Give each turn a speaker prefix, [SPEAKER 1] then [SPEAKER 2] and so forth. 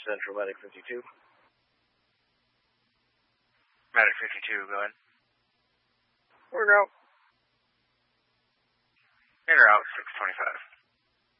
[SPEAKER 1] Central, Medic 52.
[SPEAKER 2] Medic 52, go ahead.
[SPEAKER 1] Order out.
[SPEAKER 2] Order out, 625.